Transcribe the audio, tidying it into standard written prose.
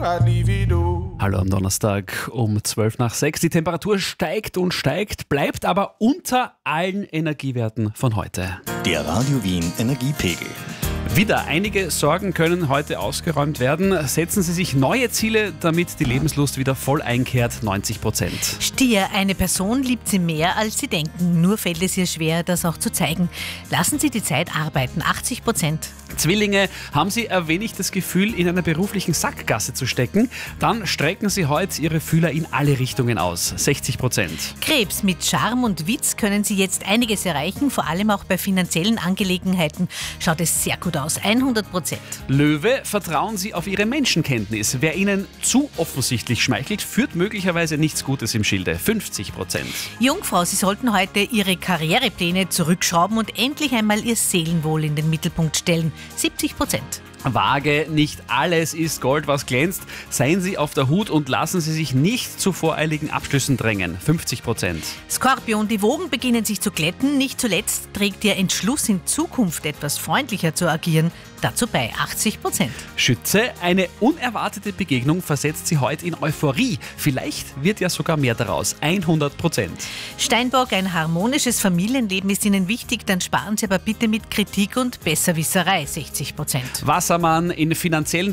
I'd leave it all. Hallo am Donnerstag um 6:12. Die Temperatur steigt und steigt, bleibt aber unter allen Energiewerten von heute. Der Radio Wien Energiepegel. Wieder einige Sorgen können heute ausgeräumt werden. Setzen Sie sich neue Ziele, damit die Lebenslust wieder voll einkehrt, 90%. Stier, eine Person liebt Sie mehr, als Sie denken. Nur fällt es ihr schwer, das auch zu zeigen. Lassen Sie die Zeit arbeiten, 80%. Zwillinge, haben Sie ein wenig das Gefühl, in einer beruflichen Sackgasse zu stecken? Dann strecken Sie heute Ihre Fühler in alle Richtungen aus, 60%. Krebs, mit Charme und Witz können Sie jetzt einiges erreichen, vor allem auch bei finanziellen Angelegenheiten schaut es sehr gut aus, 100%. Löwe, vertrauen Sie auf Ihre Menschenkenntnis. Wer Ihnen zu offensichtlich schmeichelt, führt möglicherweise nichts Gutes im Schilde, 50%. Jungfrau, Sie sollten heute Ihre Karrierepläne zurückschrauben und endlich einmal Ihr Seelenwohl in den Mittelpunkt stellen, 70%. Waage, nicht alles ist Gold, was glänzt. Seien Sie auf der Hut und lassen Sie sich nicht zu voreiligen Abschlüssen drängen, 50%. Skorpion, die Wogen beginnen sich zu glätten. Nicht zuletzt trägt Ihr Entschluss, in Zukunft etwas freundlicher zu agieren, dazu bei, 80%. Schütze, eine unerwartete Begegnung versetzt Sie heute in Euphorie. Vielleicht wird ja sogar mehr daraus, 100%. Steinbock, ein harmonisches Familienleben ist Ihnen wichtig, dann sparen Sie aber bitte mit Kritik und Besserwisserei, 60%. Wassermann, in finanziellen